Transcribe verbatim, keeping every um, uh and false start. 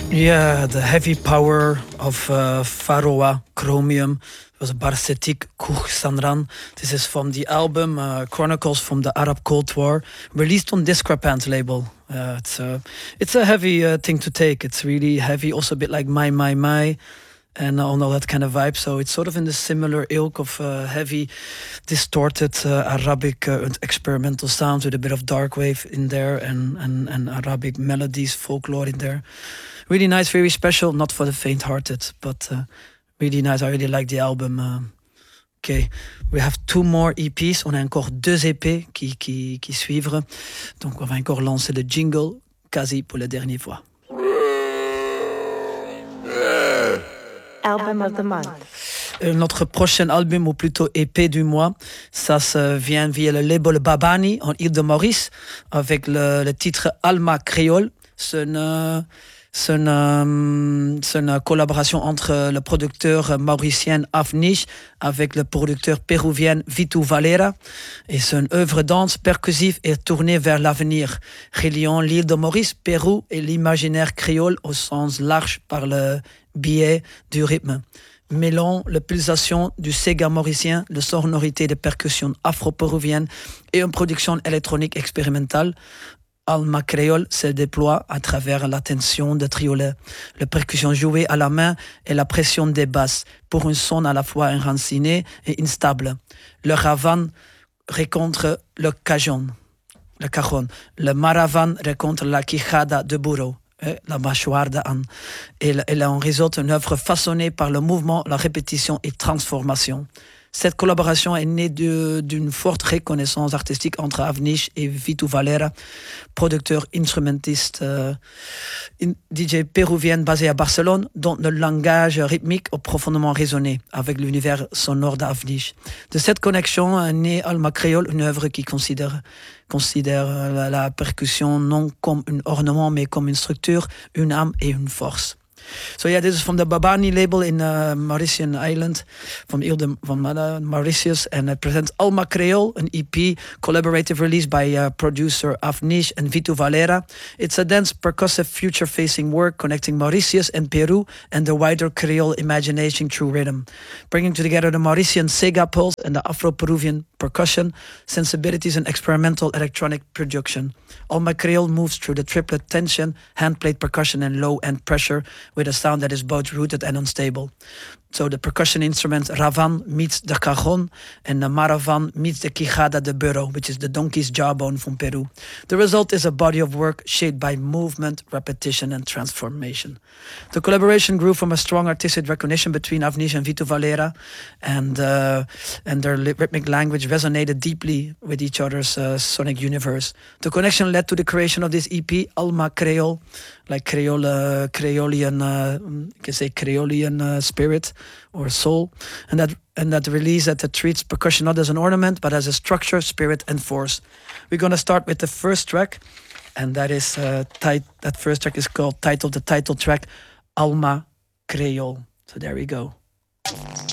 Yeah, the heavy power of uh, Faroa Chromium was Barsetik Kuch Sanran. This is from the album uh, Chronicles from the Arab Cold War, released on Discrepant label. Uh, it's, a, it's a heavy uh, thing to take. It's really heavy, also a bit like My My My, and all that kind of vibe. So it's sort of in the similar ilk of uh, heavy, distorted uh, Arabic uh, experimental sounds with a bit of dark wave in there and, and, and Arabic melodies, folklore in there. Really nice, very special, not for the faint-hearted, but uh, really nice. I really like the album. Uh, okay, we have two more E Ps. On a encore deux E P qui, qui, qui suivent. Donc on va encore lancer le jingle quasi pour la dernière fois. Album of the month. Notre prochain album, ou plutôt E P du mois, ça se vient via le label Babani en Île-de-Maurice avec le, le titre Alma Créole. C'est une, c'est, une, c'est une collaboration entre le producteur mauricien Avnish avec le producteur péruvien Vitu Valera. Et c'est une œuvre dense, percussive et tournée vers l'avenir, reliant l'île de Maurice, Pérou et l'imaginaire créole au sens large par le biais du rythme. Mêlant la pulsation du Sega mauricien, la sonorité des percussions afro-péruviennes et une production électronique expérimentale, Alma Créole se déploie à travers la tension de triolet, la percussion jouée à la main et la pression des basses pour un son à la fois enraciné et instable. Le ravan rencontre le cajon, le cajon. Le maravan rencontre la quijada de burro. La mâchoire d'âne. Elle, elle en résulte une œuvre façonnée par le mouvement, la répétition et transformation. Cette collaboration est née de, d'une forte reconnaissance artistique entre Avnish et Vitu Valera, producteur instrumentiste euh, D J péruvienne basé à Barcelone, dont le langage rythmique a profondément résonné avec l'univers sonore d'Avnish. De cette connexion est née Alma Créole, une œuvre qui considère considère la, la percussion non comme un ornement, mais comme une structure, une âme et une force. So yeah, this is from the Babani label in uh, Mauritian Island, from Ile de van Mauritius, and it presents Alma Creole, an E P collaborative release by uh, producer Avnish and Vitu Valera. It's a dense, percussive, future-facing work connecting Mauritius and Peru and the wider Creole imagination through rhythm, bringing together the Mauritian Sega pulse and the Afro-Peruvian percussion, sensibilities and experimental electronic production. Alma Creole moves through the triplet tension, hand-played percussion and low-end pressure with a sound that is both rooted and unstable. So the percussion instrument Ravan meets the cajon and the maravan meets the quijada de burro, which is the donkey's jawbone from Peru. The result is a body of work shaped by movement, repetition and transformation. The collaboration grew from a strong artistic recognition between Avnish and Vitu Valera, and uh, and their rhythmic language resonated deeply with each other's uh, sonic universe. The connection led to the creation of this E P, Alma Creole, like Creole, uh, Creolian, uh, you can say Creolian uh, spirit or soul, and that and that release that treats percussion not as an ornament but as a structure, spirit, and force. We're gonna start with the first track, and that is uh, tit- that first track is called titled the title track, Alma Creole. So there we go.